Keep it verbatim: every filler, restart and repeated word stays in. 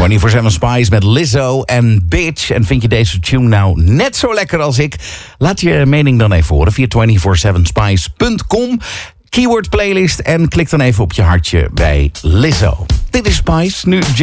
vierentwintig zeven Spice met Lizzo en Bitch. En vind je deze tune nou net zo lekker als ik? Laat je mening dan even horen via vierentwintig zeven spice punt com. Keyword playlist en klik dan even op je hartje bij Lizzo. Dit is Spice, nu